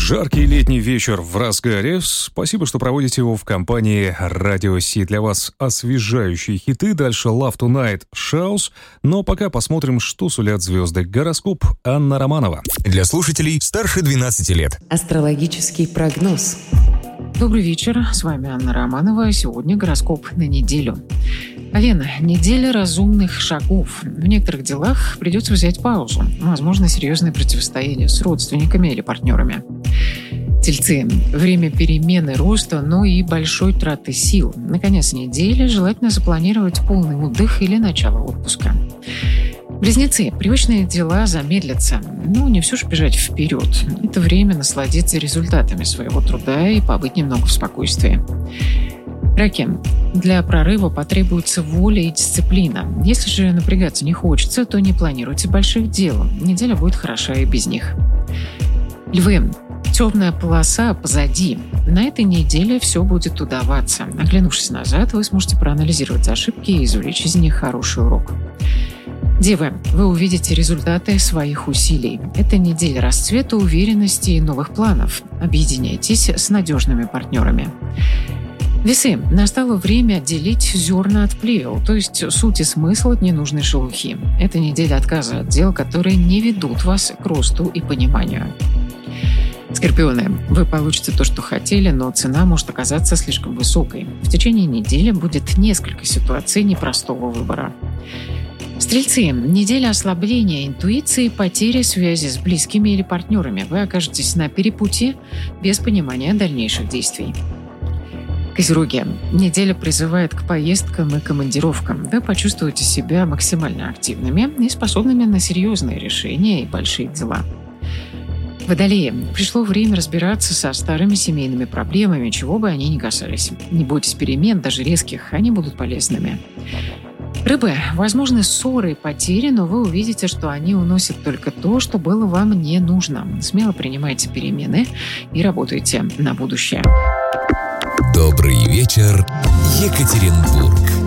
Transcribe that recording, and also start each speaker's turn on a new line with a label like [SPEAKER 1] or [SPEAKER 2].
[SPEAKER 1] Жаркий летний вечер в разгаре. Спасибо, что проводите его в компании Радио Си. Для вас освежающие хиты. Дальше Love Tonight, Shouse. Но пока посмотрим, что сулят звезды. Гороскоп Анна Романова.
[SPEAKER 2] Для слушателей старше 12 лет.
[SPEAKER 3] Астрологический прогноз.
[SPEAKER 4] Добрый вечер, с вами Анна Романова. Сегодня гороскоп на неделю. Овен, неделя разумных шагов. В некоторых делах придется взять паузу. Возможно, серьезное противостояние с родственниками или партнерами. Тельцы, время перемены роста, но и большой траты сил. На конец недели желательно запланировать полный отдых или начало отпуска. Близнецы, привычные дела замедлятся, но не все же бежать вперед. Это время насладиться результатами своего труда и побыть немного в спокойствии. Раки, для прорыва потребуется воля и дисциплина. Если же напрягаться не хочется, то не планируйте больших дел. Неделя будет хороша и без них. Львы, темная полоса позади. На этой неделе все будет удаваться. Оглянувшись назад, вы сможете проанализировать ошибки и извлечь из них хороший урок. Девы, вы увидите результаты своих усилий. Это неделя расцвета, уверенности и новых планов. Объединяйтесь с надежными партнерами. Весы, настало время отделить зерна от плевел, то есть суть и смысл от ненужной шелухи. Это неделя отказа от дел, которые не ведут вас к росту и пониманию. Скорпионы, вы получите то, что хотели, но цена может оказаться слишком высокой. В течение недели будет несколько ситуаций непростого выбора. Стрельцы, неделя ослабления интуиции, потери связи с близкими или партнерами. Вы окажетесь на перепутье без понимания дальнейших действий. Козероги, неделя призывает к поездкам и командировкам. Вы почувствуете себя максимально активными и способными на серьезные решения и большие дела. Водолеи, пришло время разбираться со старыми семейными проблемами, чего бы они ни касались. Не бойтесь перемен, даже резких, они будут полезными. Рыбы, возможны ссоры и потери, но вы увидите, что они уносят только то, что было вам не нужно. Смело принимайте перемены и работайте на будущее.
[SPEAKER 2] Добрый вечер, Екатеринбург.